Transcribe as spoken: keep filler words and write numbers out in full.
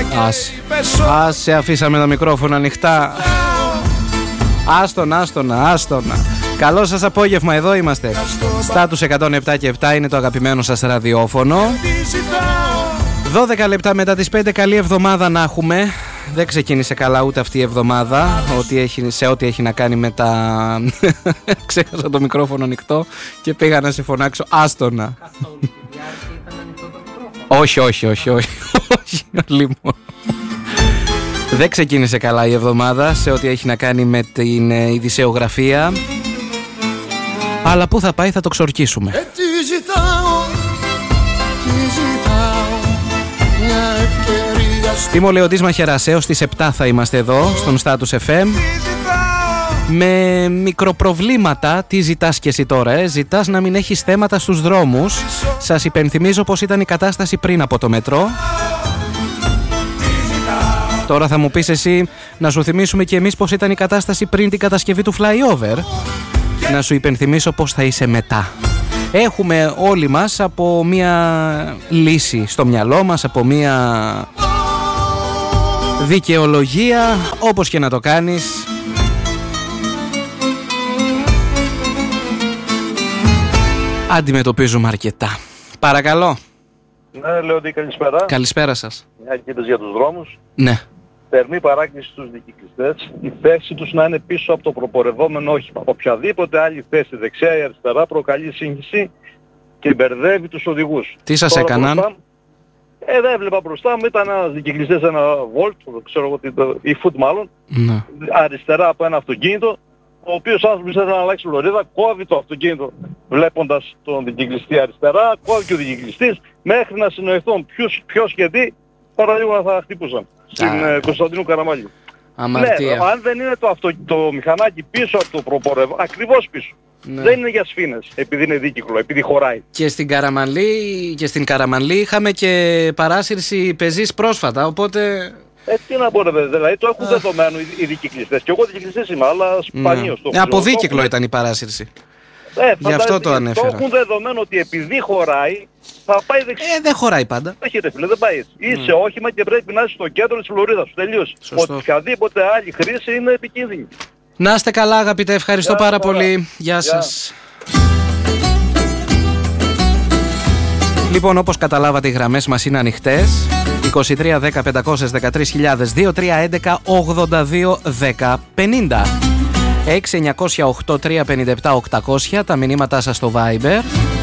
Άσε, άσε, αφήσαμε τα μικρόφωνα ανοιχτά. Άστονα, άστονα, άστονα. Καλό σας απόγευμα, εδώ είμαστε. Στάτους εκατόν επτά και επτά είναι το αγαπημένο σας ραδιόφωνο. δώδεκα λεπτά μετά τις πέντε, καλή εβδομάδα να έχουμε. Δεν ξεκίνησε καλά ούτε αυτή η εβδομάδα, ό,τι έχει, σε ό,τι έχει να κάνει με τα... Ξέχασα το μικρόφωνο ανοιχτό και πήγα να σε φωνάξω άστονα. Όχι, όχι, όχι, όχι, όχι, λοιπόν. Δεν ξεκίνησε καλά η εβδομάδα σε ό,τι έχει να κάνει με την ειδησεογραφία. Αλλά πού θα πάει θα το ξορκίσουμε. Ε, τι ζητάω, τι ζητάω, μια ευκαιρία. Είμαι ο Λεοντής Μαχαιράς, έως τις επτά θα είμαστε εδώ στον Status εφ εμ. Με μικροπροβλήματα. Τι ζητάς και εσύ τώρα, ε? Ζητάς να μην έχεις θέματα στους δρόμους. Σας υπενθυμίζω πως ήταν η κατάσταση πριν από το μετρό. Τώρα θα μου πεις εσύ να σου θυμίσουμε και εμείς πως ήταν η κατάσταση πριν την κατασκευή του flyover. Να σου υπενθυμίσω πως θα είσαι μετά. Έχουμε όλοι μας από μια λύση στο μυαλό μας, από μια δικαιολογία, όπως και να το κάνεις. Αντιμετωπίζουμε αρκετά. Παρακαλώ. Ναι, λέω ότι καλησπέρα. Καλησπέρα σας. Μια κοίτας για τους δρόμους. Ναι. Θερμή παράκληση στους δικυκλιστές, η θέση τους να είναι πίσω από το προπορευόμενο όχημα. Οποιαδήποτε άλλη θέση, δεξιά ή αριστερά, προκαλεί σύγχυση και μπερδεύει τους οδηγούς. Τι σας Τώρα έκαναν? Μπροστά, ε, δεν έβλεπα μπροστά μου, ήταν ένας δικυκλιστές, ένα Volt, ξέρω εγώ τι, ή Foot μάλλον, Ναι. αριστερά από ένα αυτοκίνητο, ο οποίος άνθρωπος ήθελε να αλλάξει λωρίδα, κόβει το αυτοκίνητο βλέποντας τον δικυκλιστή αριστερά, κόβει και ο δικυκλιστής, μέχρι να συνοηθούν ποιος, ποιος και τι, παραλίγο να θα χτύπουσαν. Στην uh, Κωνσταντίνου Καραμαλή. Αμαρτία. Ναι, αν δεν είναι το, αυτο, το μηχανάκι πίσω από το προπορευόμενο, ακριβώς πίσω. Ναι. Δεν είναι για σφήνες, επειδή είναι δίκυκλο, επειδή χωράει. Και στην Καραμαλή, και στην Καραμαλή είχαμε και παράσυρση πεζής πρόσφατα, οπότε... Ε, τι να πω ρε παιδί, δηλαδή το έχουν δεδομένο οι, οι δικυκλιστές. Και εγώ δικυκλιστής είμαι, αλλά σπανίως το έχω. Από δίκυκλο ήταν η παράσυρση. Ε, γι' αυτό το ανέφερα. Το έχουν δεδομένο ότι επειδή χωράει, θα πάει δεξιά. Ε, δεν χωράει πάντα. Όχι ρε φίλε, δεν πάει έτσι. Mm. Είσαι όχημα και πρέπει να είσαι στο κέντρο της φλωρίδας σου. Τελείωσε. Οποιαδήποτε άλλη χρήση είναι επικίνδυνη. Να είστε καλά αγαπητέ, ευχαριστώ Γεια, πάρα πάρα. πολύ. Γεια, Γεια σας. Λοιπόν, όπως καταλάβατε, οι γραμμές μας είναι ανοιχτές. είκοσι τρία δέκα πεντακόσιες δεκατρείς χιλιάδες, δύο τρία έντεκα ογδόντα δύο δέκα πενήντα. έξι εννιά οκτώ τρία πέντε επτά οκτακόσια τα μηνύματά σας στο Viber.